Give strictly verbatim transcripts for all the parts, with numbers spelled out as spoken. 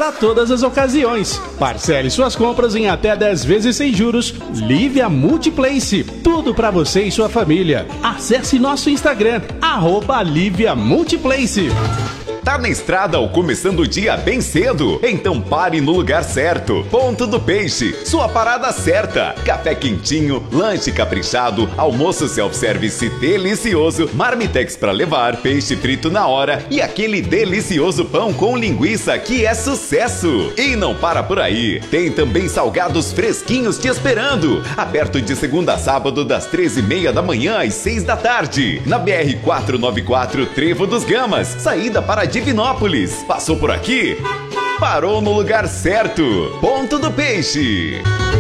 para todas as ocasiões. Parcele suas compras em até dez vezes sem juros. Lívia Multiplace, tudo para você e sua família. Acesse nosso Instagram, arroba Lívia Multiplace. Tá na estrada ou começando o dia bem cedo? Então pare no lugar certo. Ponto do Peixe, sua parada certa. Café quentinho, lanche caprichado, almoço self-service delicioso, marmitex pra levar, peixe frito na hora e aquele delicioso pão com linguiça que é sucesso. E não para por aí, tem também salgados fresquinhos te esperando. Aberto de segunda a sábado das treze e meia da manhã às seis da tarde. Na B R quatrocentos e noventa e quatro, Trevo dos Gamas, saída para Divinópolis. Passou por aqui? Parou no lugar certo. Ponto do Peixe.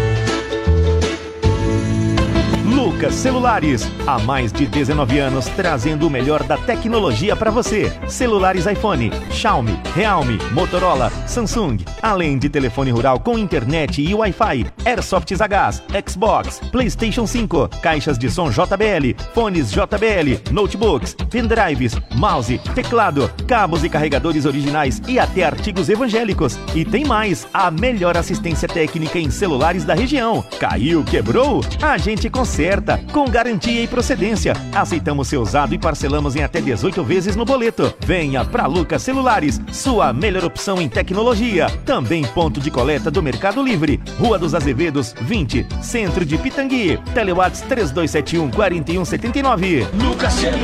Lucas Celulares, há mais de dezenove anos trazendo o melhor da tecnologia para você. Celulares iPhone, Xiaomi, Realme, Motorola, Samsung, além de telefone rural com internet e Wi-Fi, Airsofts a gás, Xbox, PlayStation cinco, caixas de som J B L, fones J B L, notebooks, pendrives, mouse, teclado, cabos e carregadores originais e até artigos evangélicos. E tem mais, a melhor assistência técnica em celulares da região. Caiu, quebrou? A gente conserta com garantia e procedência. Aceitamos seu usado e parcelamos em até dezoito vezes no boleto. Venha pra Lucas Celulares, sua melhor opção em tecnologia. Também ponto de coleta do Mercado Livre, Rua dos Azevedos, vinte, Centro de Pitangui. Telewatts três dois sete um, quatro um sete nove. Lucas